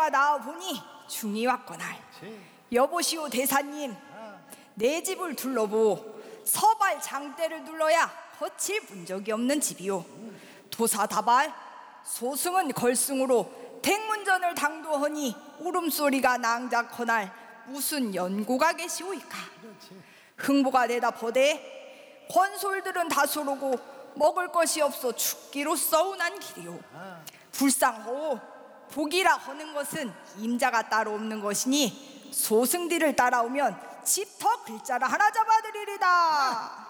내가 나와보니 중이 왔거날. 여보시오 대사님, 내 집을 둘러보 서발 장대를 눌러야 거칠 본 적이 없는 집이요. 도사다발 소승은 걸승으로 댕문전을 당도하니 울음소리가 낭작허날 무슨 연고가 계시오이까. 흥보가 되다 보되 권솔들은 다소로고 먹을 것이 없어 죽기로 서운한 길이요. 불상하오 복이라 하는 것은 임자가 따로 없는 것이니 소승들을 따라오면 집터 글자를 하나 잡아드리리다.